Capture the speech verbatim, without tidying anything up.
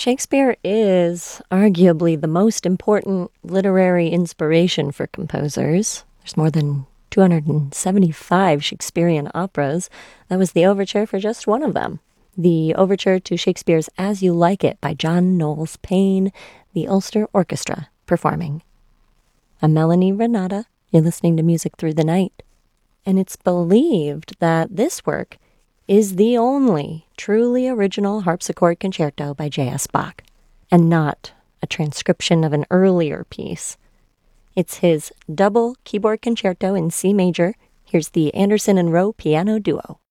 Shakespeare is arguably the most important literary inspiration for composers. There's more than two hundred seventy-five Shakespearean operas. That was the overture for just one of them. The overture to Shakespeare's As You Like It by John Knowles Paine, the Ulster Orchestra performing. I'm Melanie Renata. You're listening to Music Through the Night. And it's believed that this work is the only truly original harpsichord concerto by J S. Bach, and not a transcription of an earlier piece. It's his double keyboard concerto in C major. Here's the Anderson and Rowe piano duo.